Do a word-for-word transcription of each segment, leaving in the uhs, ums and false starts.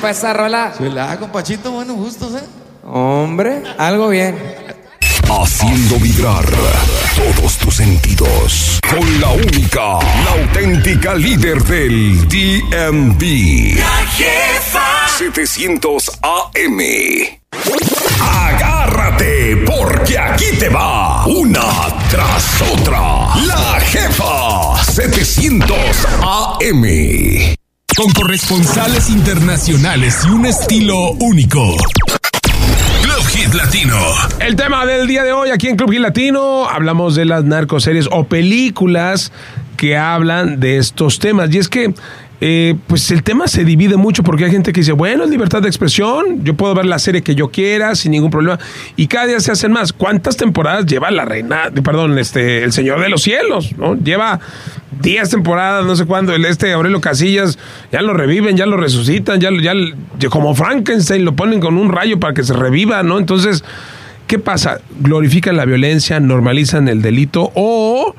pa' esa rola? Chulada, compachito, buenos gustos, ¿eh? Hombre, algo bien. Haciendo vibrar todos tus sentidos con la única, la auténtica líder del D M V. La Jefa. setecientos A M. Agárrate, porque aquí te va una tras otra. La Jefa. setecientos A M. Con corresponsales internacionales y un estilo único. Club Hit Latino. El tema del día de hoy aquí en Club Hit Latino, hablamos de las narcoseries o películas que hablan de estos temas. Y es que eh, pues el tema se divide mucho porque hay gente que dice, bueno, es libertad de expresión, yo puedo ver la serie que yo quiera sin ningún problema, y cada día se hacen más. ¿Cuántas temporadas lleva la reina, perdón, este, el Señor de los Cielos, ¿no? Lleva diez temporadas, no sé cuándo, el este Aurelio Casillas, ya lo reviven, ya lo resucitan, ya, ya, ya como Frankenstein lo ponen con un rayo para que se reviva, ¿no? Entonces, ¿qué pasa? Glorifican la violencia, normalizan el delito o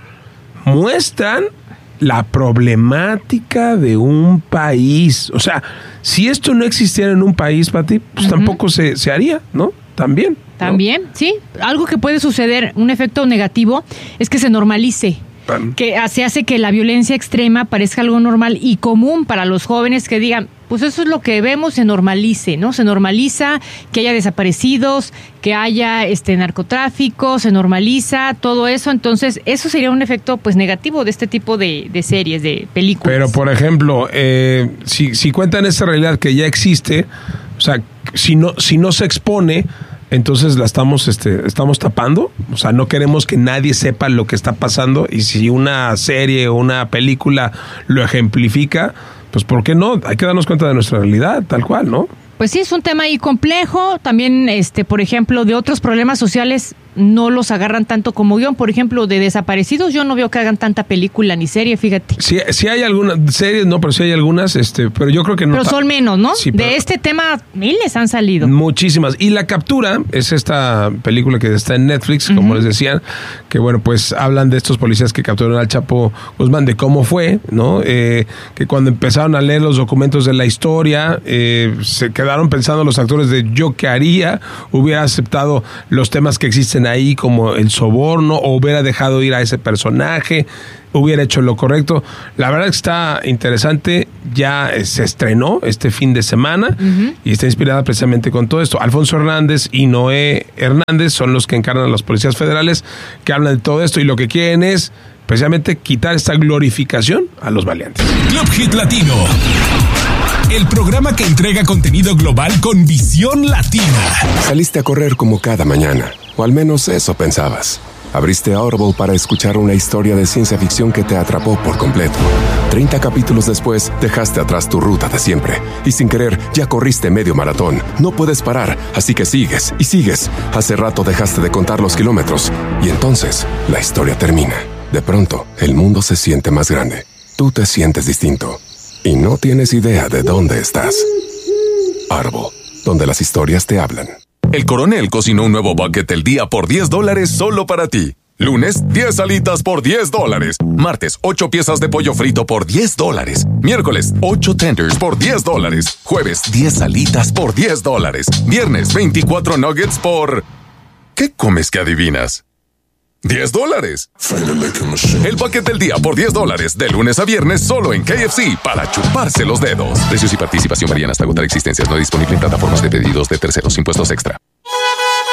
muestran la problemática de un país. O sea, si esto no existiera en un país, Pati, pues uh-huh. tampoco se, se haría, ¿no? También. ¿no? También, sí. Algo que puede suceder, un efecto negativo, es que se normalice. Que se hace que la violencia extrema parezca algo normal y común para los jóvenes, que digan, pues eso es lo que vemos, se normalice, ¿no? Se normaliza que haya desaparecidos, que haya este narcotráfico, se normaliza todo eso. Entonces, eso sería un efecto pues negativo de este tipo de, de series, de películas. Pero, por ejemplo, eh, si, si cuentan esta realidad que ya existe, o sea, si no, si no se expone, entonces la estamos, este, estamos tapando. O sea, no queremos que nadie sepa lo que está pasando. Y si una serie o una película lo ejemplifica, pues ¿por qué no? Hay que darnos cuenta de nuestra realidad, tal cual, ¿no? Pues sí, es un tema ahí complejo. También, este, por ejemplo, de otros problemas sociales no los agarran tanto como guión. Por ejemplo, de desaparecidos yo no veo que hagan tanta película ni serie, fíjate. Sí, sí hay algunas series, no, pero sí hay algunas, este, pero yo creo que no. Pero son menos, ¿no? Sí, de este tema miles han salido. Muchísimas. Y La Captura es esta película que está en Netflix, uh-huh. como les decían, que bueno, pues hablan de estos policías que capturaron al Chapo Guzmán, de cómo fue, ¿no? Eh, que cuando empezaron a leer los documentos de la historia, eh, se quedaron pensando los actores de yo qué haría, hubiera aceptado los temas que existen ahí como el soborno, o hubiera dejado ir a ese personaje, hubiera hecho lo correcto. La verdad que está interesante, ya se estrenó este fin de semana uh-huh. y está inspirada precisamente con todo esto. Alfonso Hernández y Noé Hernández son los que encarnan a los policías federales que hablan de todo esto y lo que quieren es precisamente quitar esta glorificación a los valientes. Club Hit Latino, el programa que entrega contenido global con visión latina. Saliste a correr como cada mañana, o al menos eso pensabas. Abriste Audible para escuchar una historia de ciencia ficción que te atrapó por completo. treinta capítulos después, dejaste atrás tu ruta de siempre. Y sin querer, ya corriste medio maratón. No puedes parar, así que sigues y sigues. Hace rato dejaste de contar los kilómetros. Y entonces, la historia termina. De pronto, el mundo se siente más grande. Tú te sientes distinto. Y no tienes idea de dónde estás. Audible, donde las historias te hablan. El Coronel cocinó un nuevo bucket del día por diez dólares solo para ti. Lunes, diez alitas por diez dólares. Martes, ocho piezas de pollo frito por diez dólares. Miércoles, ocho tenders por diez dólares. Jueves, diez alitas por diez dólares. Viernes, veinticuatro nuggets por... ¿Qué comes que adivinas? diez dólares. El bucket del día por diez dólares, de lunes a viernes, solo en K F C, para chuparse los dedos. Precios y participación varían hasta agotar existencias. No disponible en plataformas de pedidos de terceros. Impuestos extra.